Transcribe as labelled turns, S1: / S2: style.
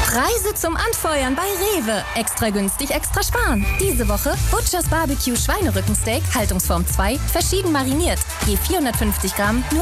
S1: Preise zum Anfeuern bei Rewe. Extra günstig, extra sparen. Diese Woche Butchers Barbecue Schweinerückensteak, Haltungsform 2, verschieden mariniert. Je 450 Gramm, nur